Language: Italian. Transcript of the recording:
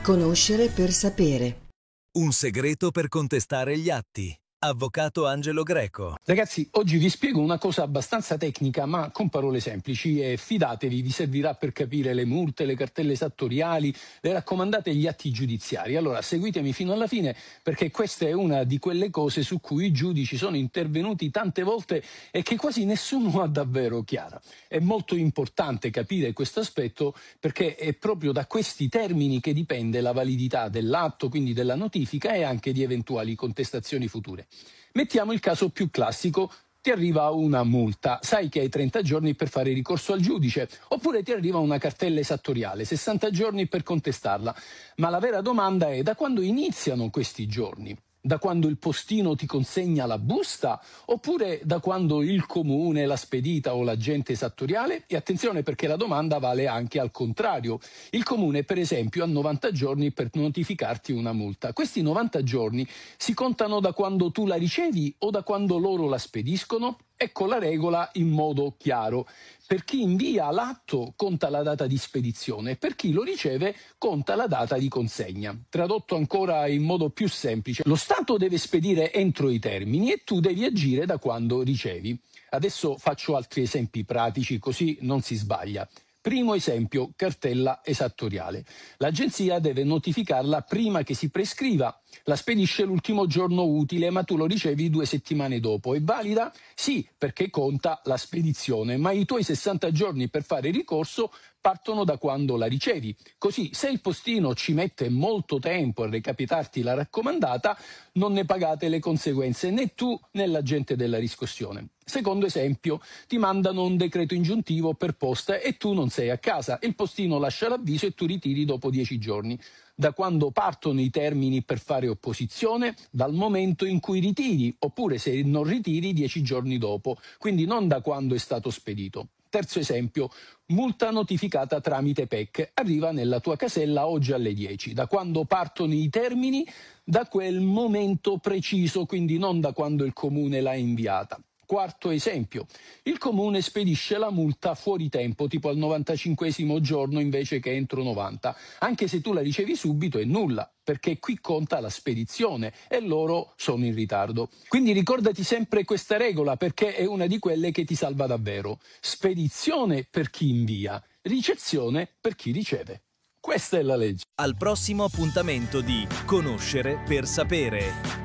Conoscere per sapere. Un segreto per contestare gli atti. Avvocato Angelo Greco. Ragazzi, oggi vi spiego una cosa abbastanza tecnica, ma con parole semplici, e fidatevi, vi servirà per capire le multe, le cartelle esattoriali, le raccomandate e gli atti giudiziari. Allora, seguitemi fino alla fine, perché questa è una di quelle cose su cui i giudici sono intervenuti tante volte e che quasi nessuno ha davvero chiara. È molto importante capire questo aspetto, perché è proprio da questi termini che dipende la validità dell'atto, quindi della notifica, e anche di eventuali contestazioni future. Mettiamo il caso più classico: ti arriva una multa, sai che hai 30 giorni per fare ricorso al giudice, oppure ti arriva una cartella esattoriale, 60 giorni per contestarla. Ma la vera domanda è: da quando iniziano questi giorni? Da quando il postino ti consegna la busta, oppure da quando il comune, la spedita o l'agente esattoriale? E attenzione, perché la domanda vale anche al contrario. Il comune, per esempio, ha 90 giorni per notificarti una multa. Questi 90 giorni si contano da quando tu la ricevi o da quando loro la spediscono? Ecco la regola in modo chiaro. Per chi invia l'atto conta la data di spedizione, per chi lo riceve conta la data di consegna. Tradotto ancora in modo più semplice: lo Stato deve spedire entro i termini e tu devi agire da quando ricevi. Adesso faccio altri esempi pratici, così non si sbaglia. Primo esempio: cartella esattoriale. L'agenzia deve notificarla prima che si prescriva. La spedisce l'ultimo giorno utile, ma tu lo ricevi 2 settimane dopo. È valida? Sì, perché conta la spedizione, ma i tuoi 60 giorni per fare ricorso partono da quando la ricevi. Così, se il postino ci mette molto tempo a recapitarti la raccomandata, non ne pagate le conseguenze né tu né l'agente della riscossione. Secondo esempio: ti mandano un decreto ingiuntivo per posta e tu non sei a casa. Il postino lascia l'avviso e tu ritiri dopo 10 giorni. Da quando partono i termini per fare opposizione? Dal momento in cui ritiri, oppure se non ritiri 10 giorni dopo, quindi non da quando è stato spedito. Terzo esempio: multa notificata tramite PEC, arriva nella tua casella oggi alle 10. Da quando partono i termini? Da quel momento preciso, quindi non da quando il comune l'ha inviata. Quarto esempio: il comune spedisce la multa fuori tempo, tipo al 95esimo giorno invece che entro 90. Anche se tu la ricevi subito è nulla, perché qui conta la spedizione e loro sono in ritardo. Quindi ricordati sempre questa regola, perché è una di quelle che ti salva davvero. Spedizione per chi invia, ricezione per chi riceve. Questa è la legge. Al prossimo appuntamento di Conoscere per sapere.